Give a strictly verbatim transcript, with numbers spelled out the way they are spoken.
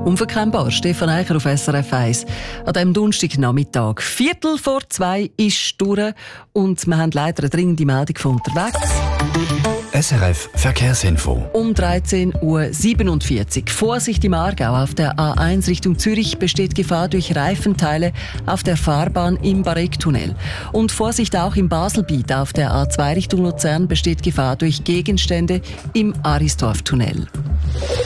Unverkennbar, Stefan Eicher auf S R F eins. An diesem Donnerstagnachmittag. Viertel vor zwei ist durch und wir haben leider eine dringende Meldung von unterwegs. S R F Verkehrsinfo. Um dreizehn Uhr siebenundvierzig. Vorsicht im Aargau. Auf der A eins Richtung Zürich besteht Gefahr durch Reifenteile auf der Fahrbahn im Barecktunnel. Und Vorsicht auch im Baselbiet. Auf der A zwei Richtung Luzern besteht Gefahr durch Gegenstände im Arisdorftunnel.